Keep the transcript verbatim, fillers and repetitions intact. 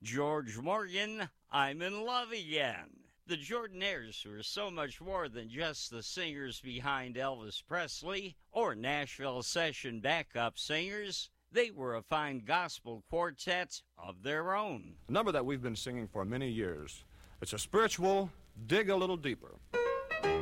George Morgan, I'm in Love Again. The Jordanaires were so much more than just the singers behind Elvis Presley or Nashville session backup singers. They were a fine gospel quartet of their own. A number that we've been singing for many years. It's a spiritual dig a little deeper.